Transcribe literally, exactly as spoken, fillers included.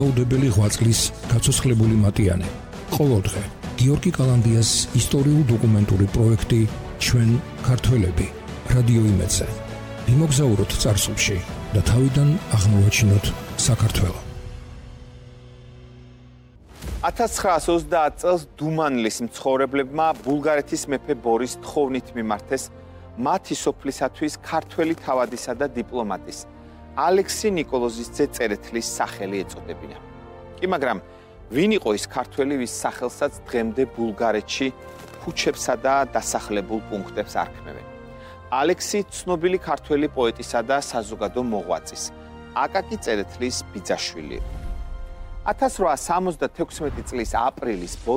უდებელი ღვაწლის გაცოცხლებული მატიანე. ყოველდღე გიორგი კალანდიას ისტორიულ დოკუმენტური პროექტი ჩვენ ქართველები რადიო იმედზე. ვიმოგზაუროთ წარსულში და თავიდან აღმოვაჩინოთ საქართველო. ათას ცხრაას ოცდაათ წელს დუმანლის მცხოვრებლებმა ბულგარეთის მეფე ბორის თხოვნით მიმართეს მათი სოფლისათვის ქართველი თავადისა და დიპლომატის ალექსი ნიკოლოზის ძე წერეთლის სახელი ეწოდებინა. კი მაგრამ ვინ იყო ის ქართველი, ვის სახელსაც დღემდე ბულგარეთში ქუჩებსა და დასახლებულ პუნქტებს არქმევენ? ალექსი ცნობილი ქართველი პოეტისა და საზოგადო მოღვაწის აკაკი წერეთლის ბიძაშვილი. ათას რვაასა სამოცდათექვსმეტი წლის აპრილის